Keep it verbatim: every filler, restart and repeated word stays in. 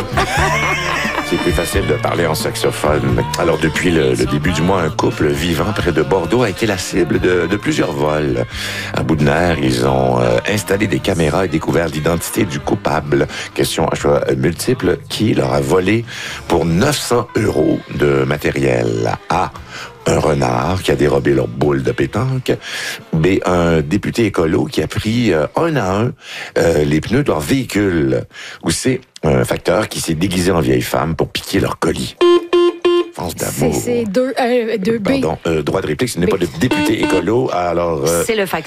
C'est plus facile de parler en saxophone. Alors, depuis le, le début du mois, un couple vivant près de Bordeaux a été la cible de, de plusieurs vols. À bout de nerfs, ils ont euh, installé des caméras et découvert l'identité du coupable. Question à choix multiples, qui leur a volé pour neuf cents euros de matériel. A. Un renard qui a dérobé leur boule de pétanque. B. Un député écolo qui a pris euh, un à un euh, les pneus de leur véhicule. Ou C. Un facteur qui s'est déguisé en vieille femme pour piquer leur colis. France d'amour. C'est deux, euh, deux B. Pardon, euh, droit de réplique, ce n'est pas le député écolo, alors... Euh, C'est le facteur.